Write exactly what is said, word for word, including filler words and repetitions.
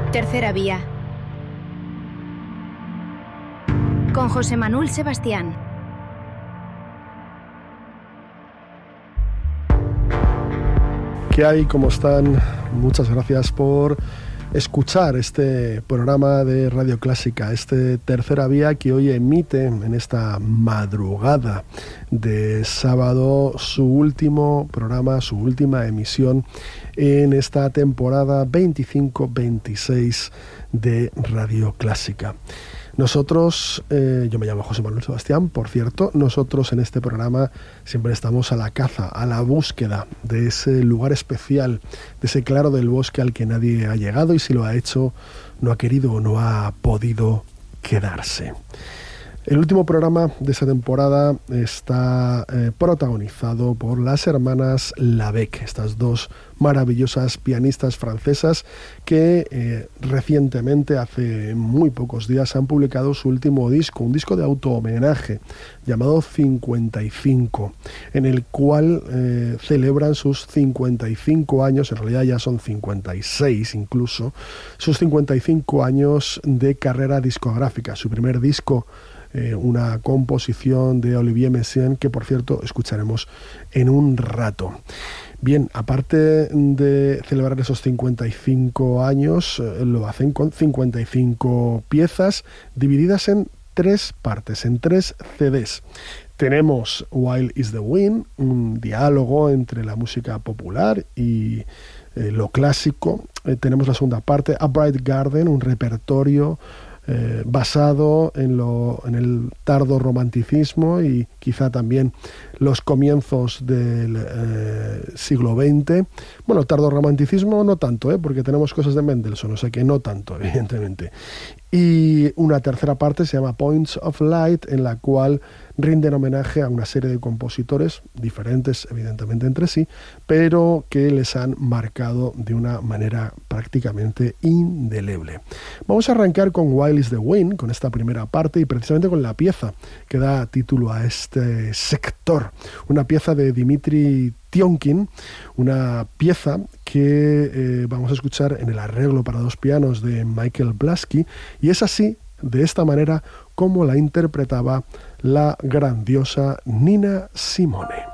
Tercera vía. Con José Manuel Sebastián. ¿Qué hay? ¿Cómo están? Muchas gracias por escuchar este programa de Radio Clásica, este Tercera Vía que hoy emite en esta madrugada de sábado su último programa, su última emisión en esta temporada veinticinco veintiséis de Radio Clásica. Nosotros, eh, yo me llamo José Manuel Sebastián, por cierto, nosotros en este programa siempre estamos a la caza, a la búsqueda de ese lugar especial, de ese claro del bosque al que nadie ha llegado y si lo ha hecho, no ha querido o no ha podido quedarse. El último programa de esta temporada está eh, protagonizado por las hermanas Labec, estas dos maravillosas pianistas francesas que eh, recientemente, hace muy pocos días, han publicado su último disco, un disco de auto-homenaje llamado cincuenta y cinco, en el cual eh, celebran sus cincuenta y cinco años, en realidad ya son cincuenta y seis incluso, sus cincuenta y cinco años de carrera discográfica. Su primer disco, Eh, una composición de Olivier Messiaen, que por cierto escucharemos en un rato. Bien, aparte de celebrar esos cincuenta y cinco años, eh, lo hacen con cincuenta y cinco piezas divididas en tres partes, en tres C Ds. Tenemos Wild is the Wind, un diálogo entre la música popular y eh, lo clásico. Eh, tenemos la segunda parte, A Bright Garden, un repertorio Eh, basado en, lo, en el tardo romanticismo y quizá también los comienzos del eh, siglo veinte. Bueno, tardo romanticismo no tanto, ¿eh? porque tenemos cosas de Mendelssohn, o sea que no tanto, evidentemente. Y una tercera parte se llama Points of Light, en la cual rinden homenaje a una serie de compositores diferentes, evidentemente, entre sí, pero que les han marcado de una manera prácticamente indeleble. Vamos a arrancar con Wild is the Wind, con esta primera parte y precisamente con la pieza que da título a este sector. Una pieza de Dmitri Tiomkin, una pieza que eh, vamos a escuchar en el arreglo para dos pianos de Michael Blasky, y es así, de esta manera, como la interpretaba la grandiosa Nina Simone.